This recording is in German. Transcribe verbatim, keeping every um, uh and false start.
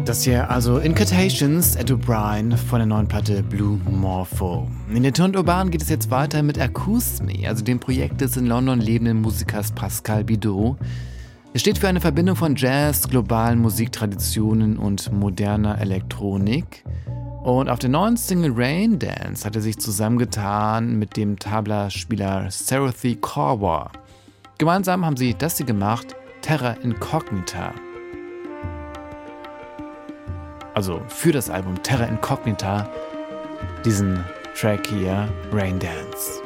Das hier also Incantations, Ed O'Brien von der neuen Platte Blue Morpho. In der Turn Urban geht es jetzt weiter mit Acousme, also dem Projekt des in London lebenden Musikers Pascal Bidot. Es steht für eine Verbindung von Jazz, globalen Musiktraditionen und moderner Elektronik. Und auf der neuen Single Rain Dance hat er sich zusammengetan mit dem Tabla-Spieler Sarathy Korwa. Gemeinsam haben sie das hier gemacht, Terra Incognita. Also für das Album Terra Incognita, diesen Track hier, Rain Dance.